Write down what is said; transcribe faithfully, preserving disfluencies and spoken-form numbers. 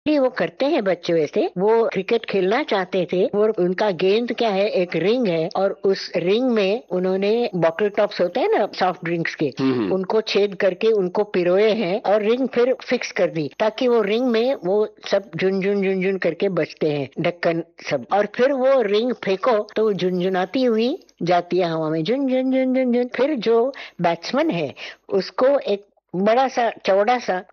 नहीं, वो करते हैं बच्चे वैसे। वो क्रिकेट खेलना चाहते थे। वो उनका गेंद क्या है, एक रिंग है और उस रिंग में उन्होंने बॉटल टॉप्स होते हैं ना सॉफ्ट ड्रिंक्स के, हम्म। उनको छेद करके उनको पिरोए हैं और रिंग फिर फिक्स कर दी ताकि वो रिंग में वो सब झुनझुन झुनझुन करके बजते हैं ढक्कन सब। और फिर वो रिंग फेंको तो वो झुनझुनाती हुई जाती है हवा में, झुन झुन झुन झुन झुन। फिर जो बैट्समैन है उसको एक बड़ा सा चौड़ा सा